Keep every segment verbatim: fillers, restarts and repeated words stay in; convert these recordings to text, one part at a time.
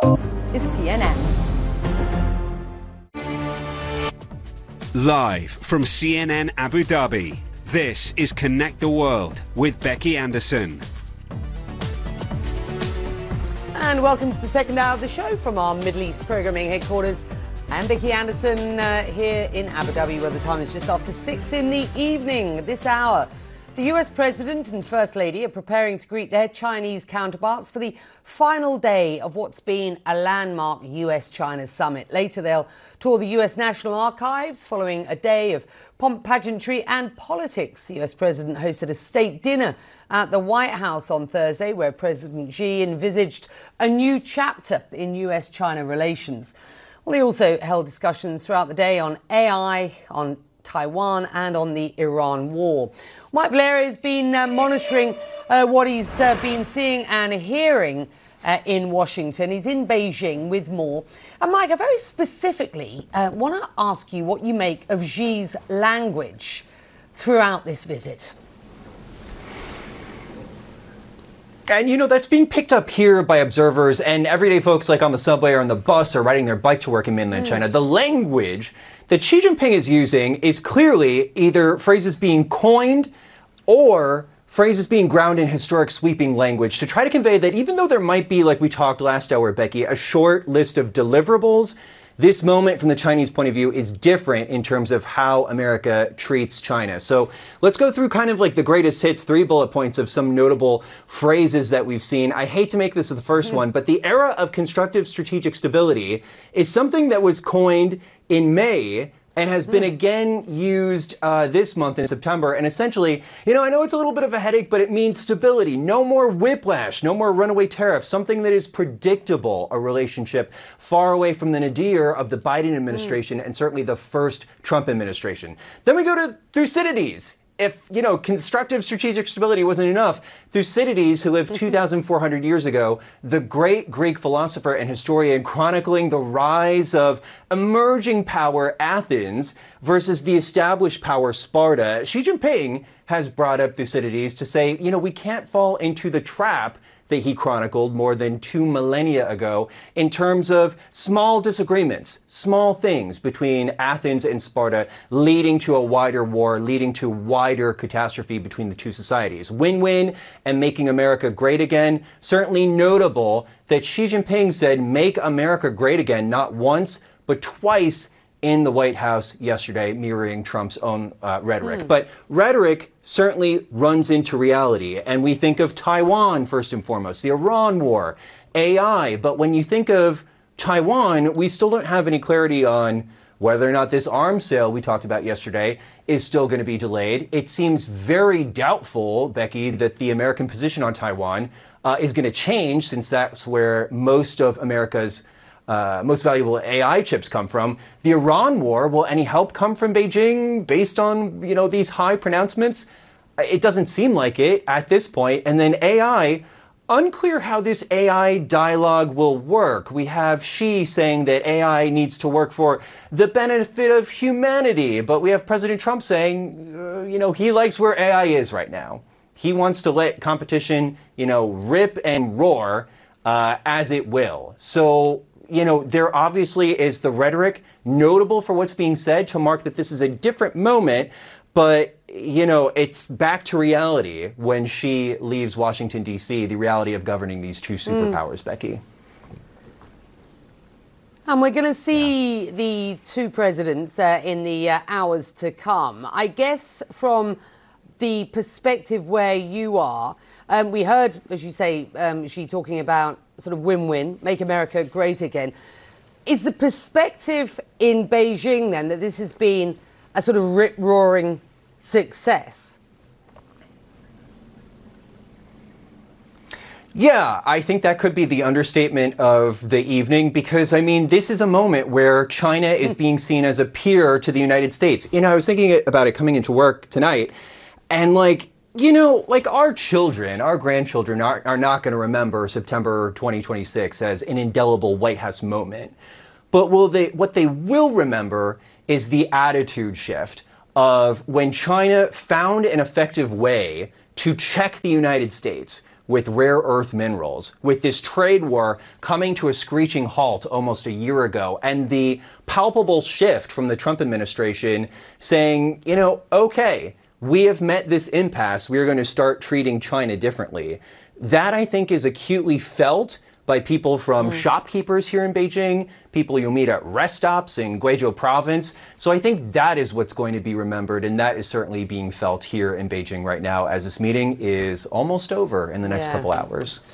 This is C N N. Live from C N N Abu Dhabi, this is Connect the World with Becky Anderson. And welcome to the second hour of the show from our Middle East programming headquarters. I'm Becky Anderson uh, here in Abu Dhabi, where the time is just after six in the evening. This hour, the U S President and First Lady are preparing to greet their Chinese counterparts for the final day of what's been a landmark U S China summit. Later, they'll tour the U S National Archives following a day of pomp, pageantry and politics. The U S President hosted a state dinner at the White House on Thursday, where President Xi envisaged a new chapter in U S China relations. Well, he also held discussions throughout the day on A I, on Taiwan and on the Iran war. Mike Valero has been uh, monitoring uh, what he's uh, been seeing and hearing uh, in Washington. He's in Beijing with more. And Mike, I very specifically uh, want to ask you what you make of Xi's language throughout this visit. And, you know, that's being picked up here by observers and everyday folks like on the subway or on the bus or riding their bike to work in mainland mm. China. The language that Xi Jinping is using is clearly either phrases being coined or phrases being ground in historic sweeping language to try to convey that even though there might be, like we talked last hour, Becky, a short list of deliverables, this moment from the Chinese point of view is different in terms of how America treats China. So let's go through kind of like the greatest hits, three bullet points of some notable phrases that we've seen. I hate to make this the first mm. one, but the era of constructive strategic stability is something that was coined in May and has been again used uh, this month in September. And essentially, you know, I know it's a little bit of a headache, but it means stability. No more whiplash, no more runaway tariffs, something that is predictable, a relationship far away from the nadir of the Biden administration mm. and certainly the first Trump administration. Then we go to Thucydides. If, you know, constructive strategic stability wasn't enough, Thucydides, who lived two thousand four hundred years ago, the great Greek philosopher and historian chronicling the rise of emerging power Athens versus the established power Sparta, Xi Jinping has brought up Thucydides to say, you know, we can't fall into the trap that he chronicled more than two millennia ago in terms of small disagreements, small things between Athens and Sparta leading to a wider war, leading to wider catastrophe between the two societies. Win-win and making America great again. Certainly notable that Xi Jinping said, make America great again, not once, but twice in the White House yesterday, mirroring Trump's own uh, rhetoric. Mm. But rhetoric certainly runs into reality. And we think of Taiwan first and foremost, the Iran war, A I. But when you think of Taiwan, we still don't have any clarity on whether or not this arms sale we talked about yesterday is still going to be delayed. It seems very doubtful, Becky, that the American position on Taiwan uh, is going to change, since that's where most of America's Uh, most valuable A I chips come from. The Iran war, will any help come from Beijing based on, you know, these high pronouncements? It doesn't seem like it at this point. And then A I, unclear how this A I dialogue will work. We have Xi saying that A I needs to work for the benefit of humanity, but we have President Trump saying, uh, you know, he likes where A I is right now. He wants to let competition, you know, rip and roar uh, as it will. So, you know, there obviously is the rhetoric notable for what's being said to mark that this is a different moment. But, you know, it's back to reality when Xi leaves Washington, D C, the reality of governing these two superpowers, mm. Becky. And we're going to see yeah. the two presidents uh, in the uh, hours to come. I guess from the perspective where you are, um, we heard, as you say, um, Xi talking about sort of win-win, make America great again. Is the perspective in Beijing then that this has been a sort of rip-roaring success? Yeah, I think that could be the understatement of the evening, because, I mean, this is a moment where China is being seen as a peer to the United States. You know, I was thinking about it coming into work tonight, and, like, you know, like our children, our grandchildren are, are not going to remember September twenty twenty-six as an indelible White House moment. But will they? What they will remember is the attitude shift of when China found an effective way to check the United States, with rare earth minerals, with this trade war coming to a screeching halt almost a year ago, and the palpable shift from the Trump administration saying, you know, okay, we have met this impasse, we are going to start treating China differently. That, I think, is acutely felt by people from mm. shopkeepers here in Beijing, people you'll meet at rest stops in Guizhou province. So I think that is what's going to be remembered, and that is certainly being felt here in Beijing right now as this meeting is almost over in the next yeah. couple hours.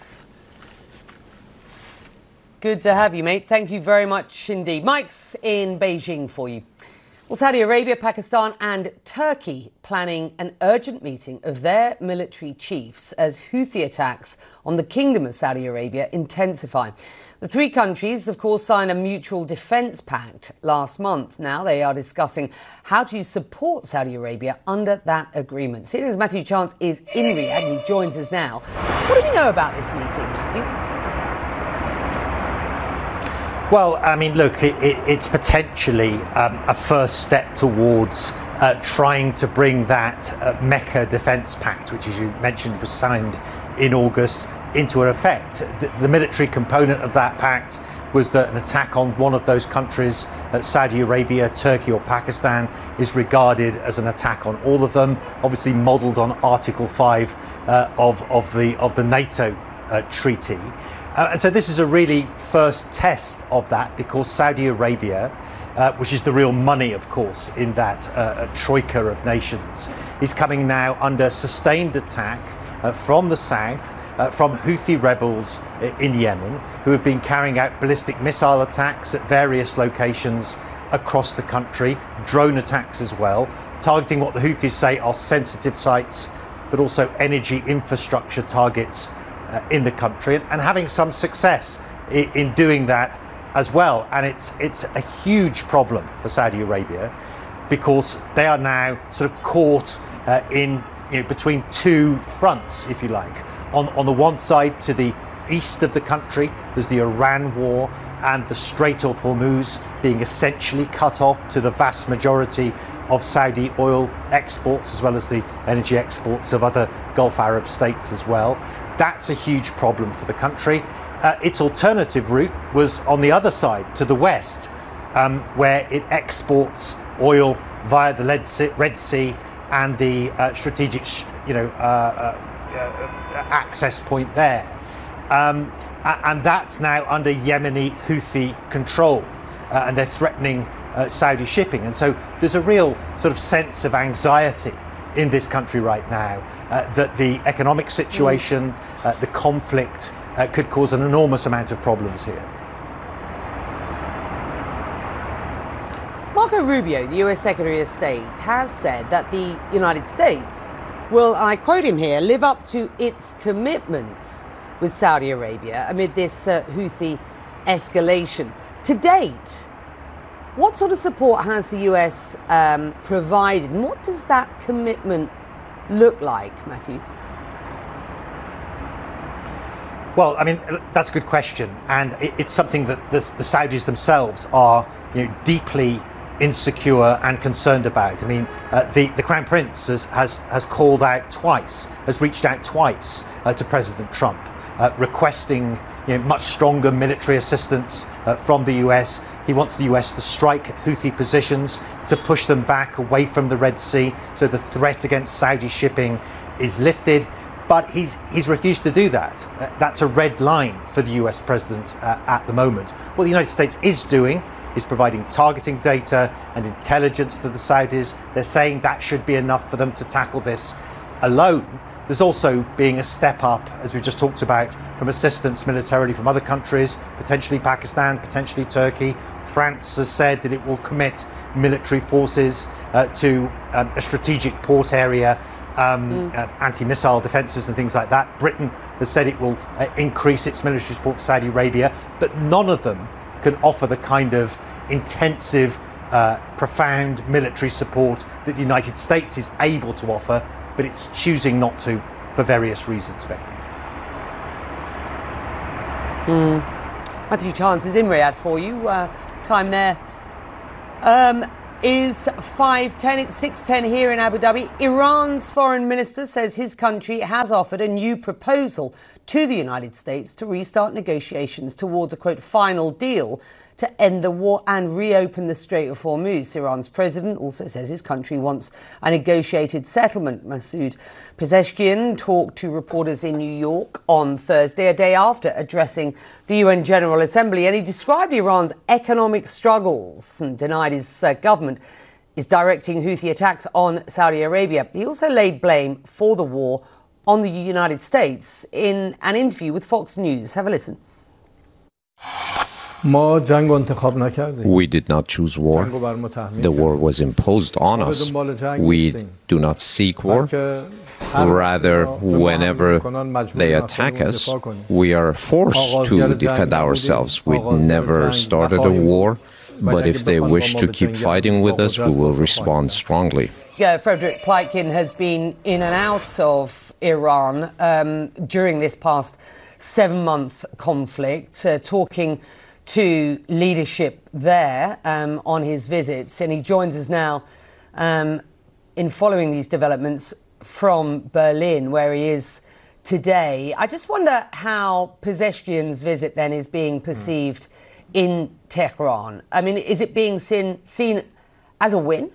Good to have you, mate. Thank you very much indeed. Mike's in Beijing for you. Well, Saudi Arabia, Pakistan and Turkey planning an urgent meeting of their military chiefs as Houthi attacks on the Kingdom of Saudi Arabia intensify. The three countries, of course, signed a mutual defence pact last month. Now they are discussing how to support Saudi Arabia under that agreement. C N N's Matthew Chance is in Riyadh. He joins us now. What do we know about this meeting, Matthew? Well, I mean, look, it, it, it's potentially um, a first step towards uh, trying to bring that uh, Mecca Defence Pact, which, as you mentioned, was signed in August, into an effect. The, the military component of that pact was that an attack on one of those countries, uh, Saudi Arabia, Turkey or Pakistan, is regarded as an attack on all of them, obviously modelled on Article five uh, of, of, the, of the NATO uh, treaty. Uh, and so this is a really first test of that, because Saudi Arabia, uh, which is the real money, of course, in that uh, troika of nations, is coming now under sustained attack uh, from the south, uh, from Houthi rebels in Yemen, who have been carrying out ballistic missile attacks at various locations across the country, drone attacks as well, targeting what the Houthis say are sensitive sites, but also energy infrastructure targets Uh, in the country, and, and having some success in, in doing that as well. And it's it's a huge problem for Saudi Arabia, because they are now sort of caught uh, in you know, between two fronts, if you like. On on the one side, to the east of the country, there's the Iran war and the Strait of Hormuz being essentially cut off to the vast majority of Saudi oil exports, as well as the energy exports of other Gulf Arab states as well. That's a huge problem for the country. Uh, its alternative route was on the other side, to the west, um, where it exports oil via the Red Sea and the uh, strategic, you know, uh, uh, uh, access point there. Um, and that's now under Yemeni Houthi control, uh, and they're threatening uh, Saudi shipping. And so there's a real sort of sense of anxiety in this country right now, uh, that the economic situation, uh, the conflict uh, could cause an enormous amount of problems here. Marco Rubio, the U S Secretary of State, has said that the United States will, and I quote him here, live up to its commitments with Saudi Arabia amid this uh, Houthi escalation. To date, what sort of support has the U S um, provided, and what does that commitment look like, Matthew? Well, I mean, that's a good question, and it's something that the, the Saudis themselves are, you know, deeply insecure and concerned about. I mean, uh, the, the Crown Prince has, has, has called out twice, has reached out twice uh, to President Trump, uh, requesting you know, much stronger military assistance uh, from the U S. He wants the U S to strike Houthi positions, to push them back away from the Red Sea, so the threat against Saudi shipping is lifted. But he's, he's refused to do that. Uh, that's a red line for the U S president uh, at the moment. What the United States is doing is providing targeting data and intelligence to the Saudis. They're saying that should be enough for them to tackle this alone. There's also being a step up, as we just talked about, from assistance militarily from other countries, potentially Pakistan, potentially Turkey. France has said that it will commit military forces uh, to um, a strategic port area, um, mm. uh, anti-missile defences and things like that. Britain has said it will uh, increase its military support for Saudi Arabia, but none of them can offer the kind of intensive, uh, profound military support that the United States is able to offer, but it's choosing not to for various reasons, Becky. Mm. Matthew Chance is in Riyadh for you. Uh, time there. Um, is five ten. It's six ten here in Abu Dhabi. Iran's foreign minister says his country has offered a new proposal to the United States to restart negotiations towards a, quote, final deal to end the war and reopen the Strait of Hormuz. Iran's president also says his country wants a negotiated settlement. Masoud Pezeshkian talked to reporters in New York on Thursday, a day after addressing the U N General Assembly, and he described Iran's economic struggles and denied his uh, government is directing Houthi attacks on Saudi Arabia. He also laid blame for the war on the United States in an interview with Fox News. Have a listen. We did not choose war. The war was imposed on us. We do not seek war. Rather, whenever they attack us, we are forced to defend ourselves. We never started a war, but if they wish to keep fighting with us, we will respond strongly. Yeah, Frederick Pleitgen has been in and out of Iran um, during this past seven-month conflict, uh, talking to leadership there um, on his visits, and he joins us now um, in following these developments from Berlin, where he is today. I just wonder how Pezeshkian's visit then is being perceived mm. in Tehran. I mean, is it being seen, seen as a win?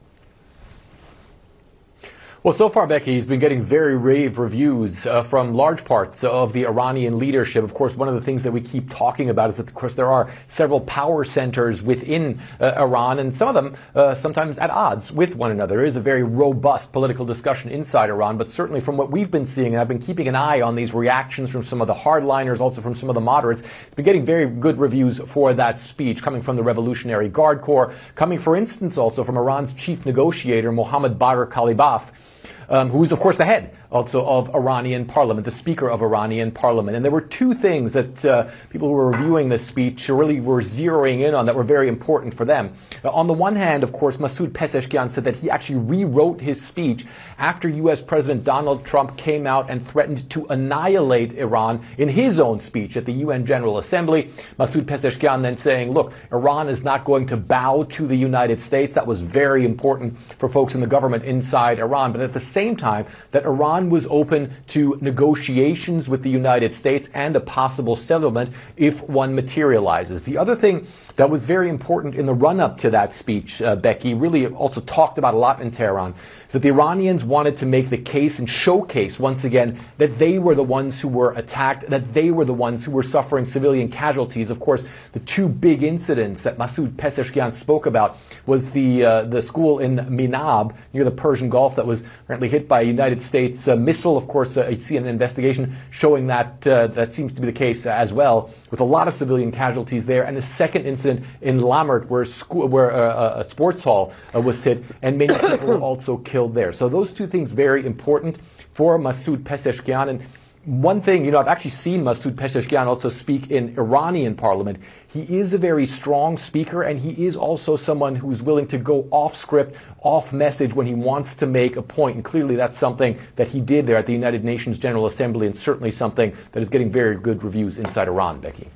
Well, so far, Becky, he's been getting very rave reviews uh, from large parts of the Iranian leadership. Of course, one of the things that we keep talking about is that, of course, there are several power centers within uh, Iran, and some of them uh, sometimes at odds with one another. There is a very robust political discussion inside Iran, but certainly from what we've been seeing, and I've been keeping an eye on these reactions from some of the hardliners, also from some of the moderates, it's been getting very good reviews for that speech, coming from the Revolutionary Guard Corps, coming, for instance, also from Iran's chief negotiator, Mohammad Bagher Khalibaf, Um, who is, of course, the head also of Iranian parliament, the speaker of Iranian parliament. And there were two things that uh, people who were reviewing this speech really were zeroing in on that were very important for them. Uh, on the one hand, of course, Masoud Pezeshkian said that he actually rewrote his speech after U S President Donald Trump came out and threatened to annihilate Iran in his own speech at the U N General Assembly. Masoud Pezeshkian then saying, look, Iran is not going to bow to the United States. That was very important for folks in the government inside Iran. But at the same time, that Iran was open to negotiations with the United States and a possible settlement if one materializes. The other thing that was very important in the run-up to that speech, uh, Becky, really also talked about a lot in Tehran, is that the Iranians wanted to make the case and showcase once again that they were the ones who were attacked, that they were the ones who were suffering civilian casualties. Of course, the two big incidents that Masoud Pezeshkian spoke about was the uh, the school in Minab near the Persian Gulf that was apparently hit by a United States uh, missile. Of course, uh, I see an investigation showing that uh, that seems to be the case uh, as well, with a lot of civilian casualties there. And the second incident in Lamert, where, school, where uh, a sports hall uh, was hit, and many people were also killed there. So those two things very important for Masoud Pezeshkian. And one thing, you know, I've actually seen Masoud Pezeshkian also speak in Iranian parliament. He is a very strong speaker, and he is also someone who's willing to go off script, off message when he wants to make a point. And clearly that's something that he did there at the United Nations General Assembly, and certainly something that is getting very good reviews inside Iran, Becky.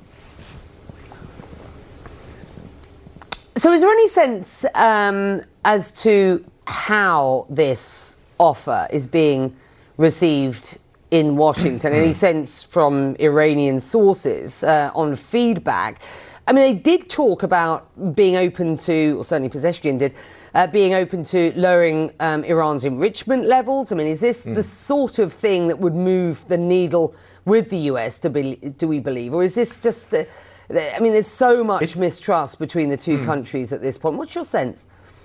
So is there any sense um, as to how this offer is being received in Washington? Any sense from Iranian sources uh, on feedback? I mean, they did talk about being open to, or certainly Pezeshkian did, uh, being open to lowering um, Iran's enrichment levels. I mean, is this mm. the sort of thing that would move the needle with the U S, to be, do we believe? Or is this just, the, the, I mean, there's so much it's, mistrust between the two mm. countries at this point. What's your sense?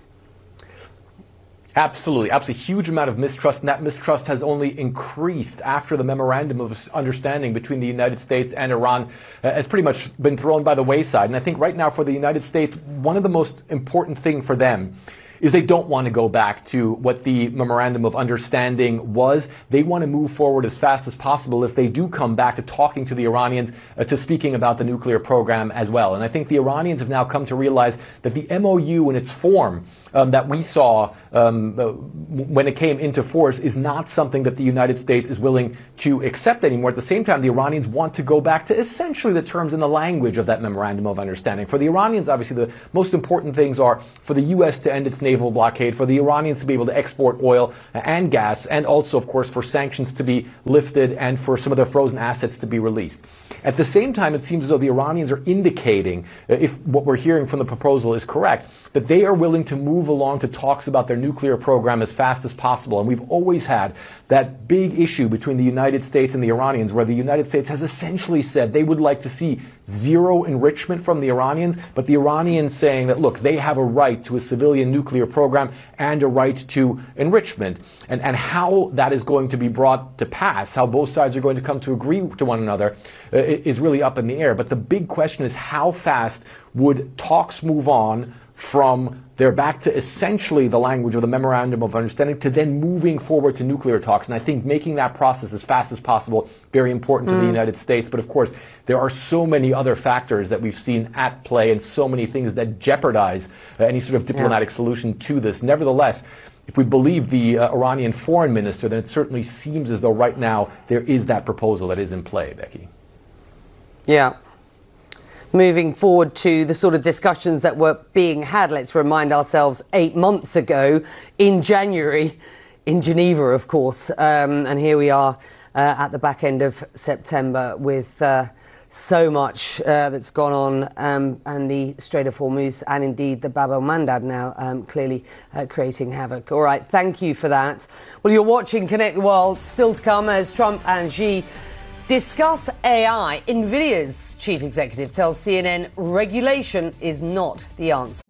Absolutely. Absolutely. Huge amount of mistrust, and that mistrust has only increased after the memorandum of understanding between the United States and Iran uh, has pretty much been thrown by the wayside. And I think right now for the United States, one of the most important thing for them is they don't want to go back to what the Memorandum of Understanding was. They want to move forward as fast as possible if they do come back to talking to the Iranians, uh, to speaking about the nuclear program as well. And I think the Iranians have now come to realize that the M O U in its form Um, that we saw um, uh, when it came into force is not something that the United States is willing to accept anymore. At the same time, the Iranians want to go back to essentially the terms and the language of that Memorandum of Understanding. For the Iranians, obviously, the most important things are for the U S to end its naval blockade, for the Iranians to be able to export oil and gas, and also, of course, for sanctions to be lifted and for some of their frozen assets to be released. At the same time, it seems as though the Iranians are indicating, uh, if what we're hearing from the proposal is correct, that they are willing to move along to talks about their nuclear program as fast as possible. And we've always had that big issue between the United States and the Iranians, where the United States has essentially said they would like to see zero enrichment from the Iranians, but the Iranians saying that, look, they have a right to a civilian nuclear program and a right to enrichment. And, and how that is going to be brought to pass, how both sides are going to come to agree to one another, uh, is really up in the air. But the big question is, how fast would talks move on from they're back to essentially the language of the Memorandum of Understanding to then moving forward to nuclear talks. And I think making that process as fast as possible, very important to mm. the United States. But of course, there are so many other factors that we've seen at play and so many things that jeopardize uh, any sort of diplomatic yeah. solution to this. Nevertheless, if we believe the uh, Iranian foreign minister, then it certainly seems as though right now there is that proposal that is in play, Becky. Yeah. Moving forward to the sort of discussions that were being had, let's remind ourselves, eight months ago in January in Geneva, of course. Um, and here we are uh, at the back end of September with uh, so much uh, that's gone on, um, and the Strait of Hormuz and indeed the Bab el-Mandab now um, clearly uh, creating havoc. All right, thank you for that. Well, you're watching Connect the World, still to come as Trump and Xi discuss A I. NVIDIA's chief executive tells C N N regulation is not the answer.